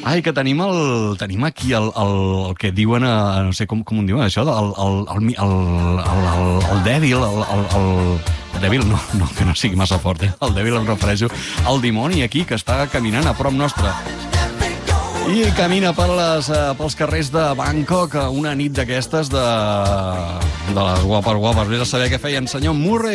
Ai, que tenim aquí el que diuen, no sé com ho diuen, això, el dèbil, el dèbil, no, que no sigui massa fort, el dèbil em refereixo al dimoni aquí, que està caminant a prop nostre. I camina pels carrers de Bangkok una nit d'aquestes de les guapes. Vés a saber què feia en senyor Murray